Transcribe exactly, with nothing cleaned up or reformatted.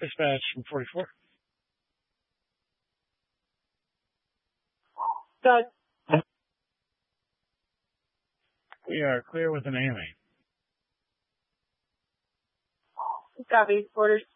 Dispatch from forty-four. Done. We are clear with an A M A. Copy. Orders